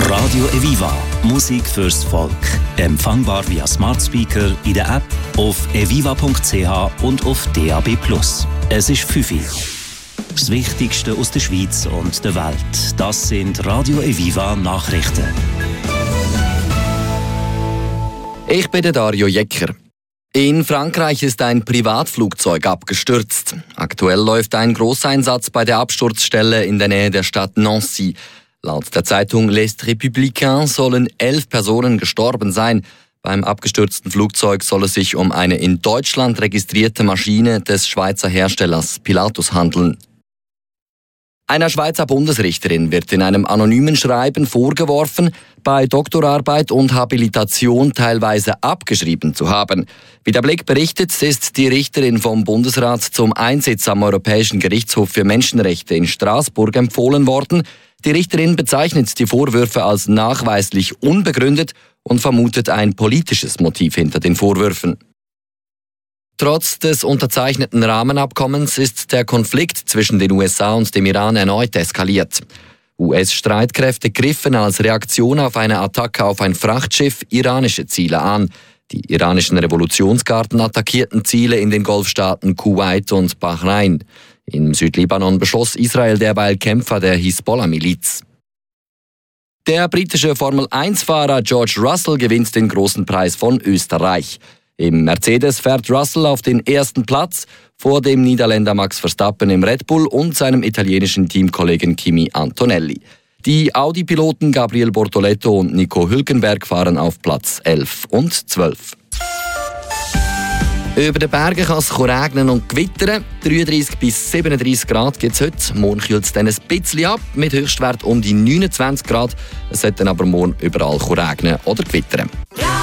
Radio Eviva. Musik fürs Volk. Empfangbar via Smart Speaker in der App, auf eviva.ch und auf DAB+. Es ist 5 Uhr. Das Wichtigste aus der Schweiz und der Welt. Das sind Radio Eviva Nachrichten. Ich bin der Dario Jecker. In Frankreich ist ein Privatflugzeug abgestürzt. Aktuell läuft ein Grosseinsatz bei der Absturzstelle in der Nähe der Stadt Nancy. Laut der Zeitung Les Républicains sollen 11 Personen gestorben sein. Beim abgestürzten Flugzeug soll es sich um eine in Deutschland registrierte Maschine des Schweizer Herstellers Pilatus handeln. Einer Schweizer Bundesrichterin wird in einem anonymen Schreiben vorgeworfen, bei Doktorarbeit und Habilitation teilweise abgeschrieben zu haben. Wie der Blick berichtet, ist die Richterin vom Bundesrat zum Einsitz am Europäischen Gerichtshof für Menschenrechte in Straßburg empfohlen worden. Die Richterin bezeichnet die Vorwürfe als nachweislich unbegründet und vermutet ein politisches Motiv hinter den Vorwürfen. Trotz des unterzeichneten Rahmenabkommens ist der Konflikt zwischen den USA und dem Iran erneut eskaliert. US-Streitkräfte griffen als Reaktion auf eine Attacke auf ein Frachtschiff iranische Ziele an. Die iranischen Revolutionsgarden attackierten Ziele in den Golfstaaten Kuwait und Bahrain. Im Südlibanon beschoss Israel derweil Kämpfer der Hisbollah-Miliz. Der britische Formel-1-Fahrer George Russell gewinnt den großen Preis von Österreich. Im Mercedes fährt Russell auf den ersten Platz vor dem Niederländer Max Verstappen im Red Bull und seinem italienischen Teamkollegen Kimi Antonelli. Die Audi-Piloten Gabriel Bortoletto und Nico Hülkenberg fahren auf Platz 11 und 12. Über den Bergen kann es regnen und gewittern. 33 bis 37 Grad gibt es heute. Morgen kühlt es dann ein bisschen ab, mit Höchstwert um die 29 Grad. Es sollte aber morgen überall regnen oder gewittern.